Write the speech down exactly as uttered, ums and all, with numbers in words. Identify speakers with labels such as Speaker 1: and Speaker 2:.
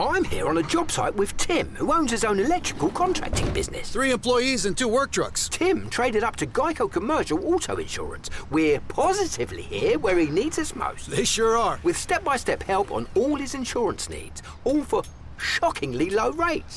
Speaker 1: I'm here on a job site with Tim, who owns his own electrical contracting business.
Speaker 2: Three employees and two work trucks.
Speaker 1: Tim traded up to Geico Commercial Auto Insurance. We're positively here where he needs us most.
Speaker 2: They sure are.
Speaker 1: With step-by-step help on all his insurance needs, all for shockingly low rates.